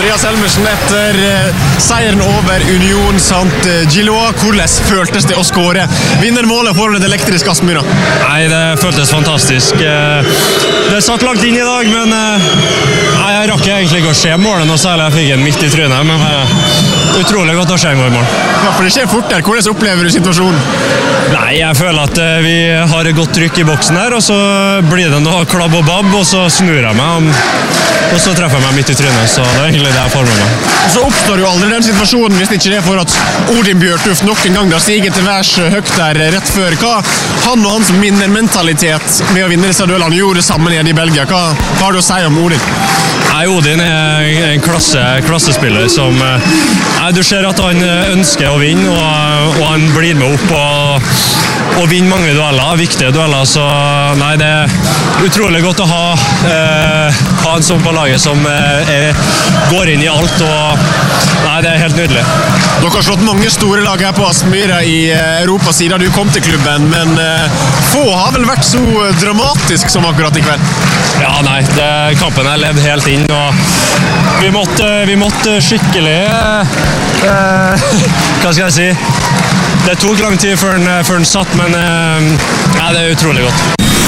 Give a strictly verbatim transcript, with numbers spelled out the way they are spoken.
Andreas Helmersen, etter seieren over Union Saint-Gilloise, hvordan føltes det å skåre vinnermålet foran et elektrisk Aspmyra? Nei, det føltes fantastisk. Det satt langt inn i dag, men nei, jeg rakk egentlig ikke å se målet noe særlig. Jeg fikk en midt i trynet, men utrolig godt å se en gang i mål. Ja, for det skjer fort der. Hvordan opplever du situasjonen? Nei, jeg føler at vi har et godt trykk i boksen her, og så blir det noe klabb og babb, og så snur jeg meg, og så treffer jeg meg midt i trynet, så det er egentlig det jeg får med meg. Så oppstår jo aldri den situasjonen hvis det ikke er for at Odin Bjørtuft nok en gang da stiger til værs høyt der rett før. Hva han og hans minnermentalitet med å vinne disse duellene gjorde sammen igjen i Belgia, hva, hva har du å si om Odin? Nei, Odin er en klasse, klassespiller som nei, du ser at han ønsker å vinne, og, og han blir med opp og, og vinner mange dueller, viktige dueller, så nei, det er utrolig godt å ha, eh, ha en sånn på laget som eh, er, går inn i alt, og nei, det er helt nydelig. Dere har slått mange store lag her på Aspmyra i Europa siden du kom til klubben, men eh, få har vel vært så dramatisk som akkurat i kveld? Ja, nei, det, kampen er levd helt inn, og vi måtte, vi måtte skikkelig eh, hva skal jeg si, det tok lang tid før den, før den satt, men eh, ja, det er utrolig godt.